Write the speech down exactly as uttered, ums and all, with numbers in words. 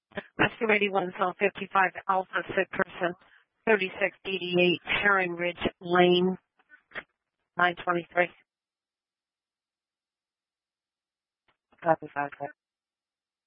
Rescue Ready one Zone fifty-five Alpha Sick Person, thirty-six eighty-eight Heron Ridge Lane, nine twenty-three. Copy, five.